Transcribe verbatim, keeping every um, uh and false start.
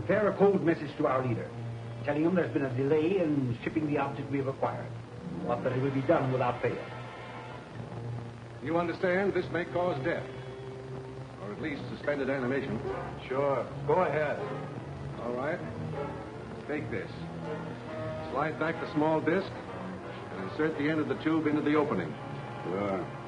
Prepare a cold message to our leader, telling him there's been a delay in shipping the object we have acquired, but that it will be done without fail. You understand this may cause death, or at least suspended animation. Sure. Go ahead. All right. Take this. Slide back the small disc and insert the end of the tube into the opening. Sure.